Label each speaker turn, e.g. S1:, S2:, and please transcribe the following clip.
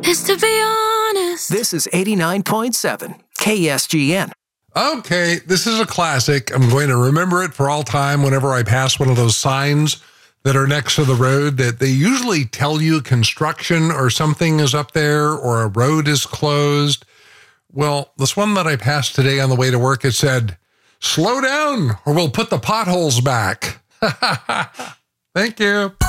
S1: is to be honest.
S2: This is 89.7 KSGN.
S3: Okay, this is a classic. I'm going to remember it for all time whenever I pass one of those signs that are next to the road that they usually tell you construction or something is up there or a road is closed. Well, this one that I passed today on the way to work, it said, "Slow down or we'll put the potholes back." Thank you.